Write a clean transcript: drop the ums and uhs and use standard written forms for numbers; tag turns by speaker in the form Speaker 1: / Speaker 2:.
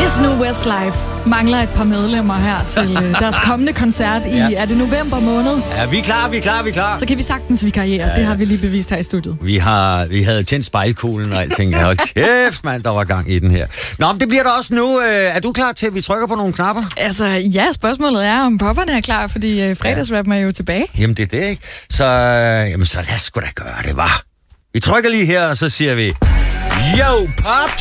Speaker 1: Hvis nu Westlife mangler et par medlemmer her til deres kommende koncert i, er det november måned?
Speaker 2: Ja, vi er klar.
Speaker 1: Så kan vi sagtens vikariere. Ja. Det har vi lige bevist her i studiet.
Speaker 2: Vi havde tændt spejlkuglen og alting. Hold kæft, mand, der var gang i den her. Nå, men det bliver der også nu. Er du klar til, at vi trykker på nogle knapper?
Speaker 1: Altså, ja, spørgsmålet er, om popperne er klar, fordi fredagsrappen er jo tilbage.
Speaker 2: Jamen, det er det, ikke? Så lad os sgu da gøre det, hva'? Vi trykker lige her, og så siger vi, yo, pops!